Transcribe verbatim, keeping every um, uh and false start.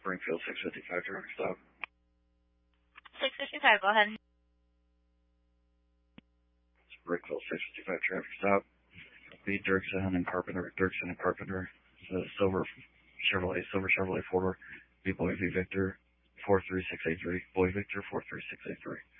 Springfield six fifty-five traffic stop. six fifty-five, go ahead. Springfield six fifty-five traffic stop. B. Dirksen and Carpenter. Dirksen and Carpenter. It's a silver Chevrolet, silver Chevrolet four-door. B. Boy V. Victor four three six eight three. Boy Victor four three six eight three.